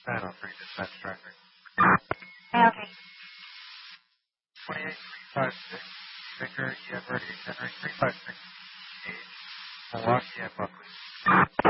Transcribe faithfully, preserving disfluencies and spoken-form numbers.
nine oh three, dispatch traffic. Okay. twenty-eight three five six, Victor, you have ready, Henry three five six eight, Milwaukee at Buckley.